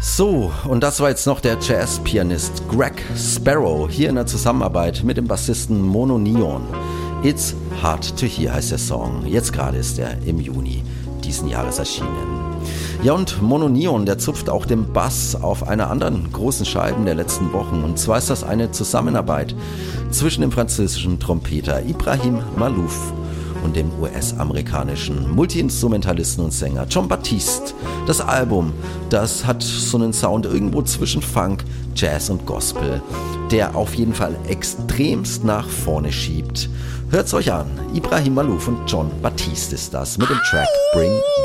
So, und das war jetzt noch der Jazz-Pianist Greg Sparrow, hier in der Zusammenarbeit mit dem Bassisten Mono Neon. It's Hard to Hear heißt der Song. Jetzt gerade ist er im Juni diesen Jahres erschienen. Ja, und Mono Neon, der zupft auch den Bass auf einer anderen großen Scheibe der letzten Wochen. Und zwar ist das eine Zusammenarbeit zwischen dem französischen Trompeter Ibrahim Malouf und dem US-amerikanischen Multiinstrumentalisten und Sänger Jon Batiste. Das Album, das hat so einen Sound irgendwo zwischen Funk, Jazz und Gospel, der auf jeden Fall extremst nach vorne schiebt. Hört's euch an, Ibrahim Malouf und Jon Batiste ist das mit dem Track Bring